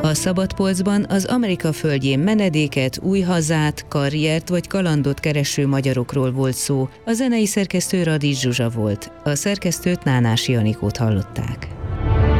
A Szabadpolcban az Amerika földjén menedéket, új hazát, karriert vagy kalandot kereső magyarokról volt szó. A zenei szerkesztő Radics Zsuzsa volt. A szerkesztőt Nánási Anikót hallották.